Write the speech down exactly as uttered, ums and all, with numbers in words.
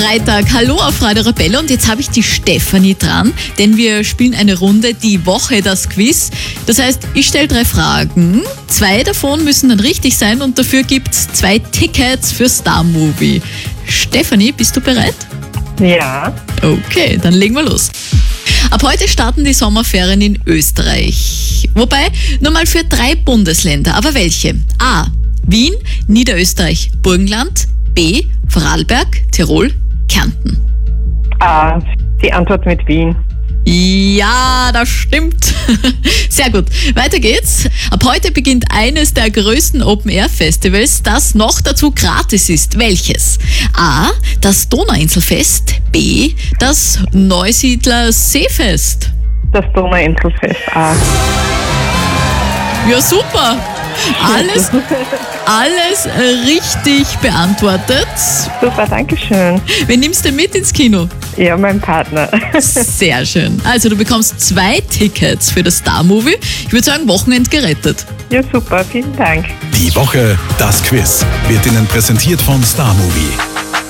Freitag. Hallo auf Radio Arabella und jetzt habe ich die Stefanie dran, denn wir spielen eine Runde, die Woche, das Quiz. Das heißt, ich stelle drei Fragen, zwei davon müssen dann richtig sein und dafür gibt es zwei Tickets für Star Movie. Stefanie, bist du bereit? Ja. Okay, dann legen wir los. Ab heute starten die Sommerferien in Österreich. Wobei nur mal für drei Bundesländer. Aber welche? A. Wien, Niederösterreich, Burgenland. B. Vorarlberg, Tirol, Kärnten. Ah, die Antwort mit Wien. Ja, das stimmt. Sehr gut. Weiter geht's. Ab heute beginnt eines der größten Open-Air-Festivals, das noch dazu gratis ist. Welches? A. Das Donauinselfest. B. Das Neusiedler Seefest. Das Donauinselfest. Ah. Ja, super. Alles, alles richtig beantwortet. Super, danke schön. Wen nimmst du mit ins Kino? Ja, mein Partner. Sehr schön. Also du bekommst zwei Tickets für das Star-Movie. Ich würde sagen, Wochenend gerettet. Ja, super, vielen Dank. Die Woche, das Quiz, wird Ihnen präsentiert von Star Movie.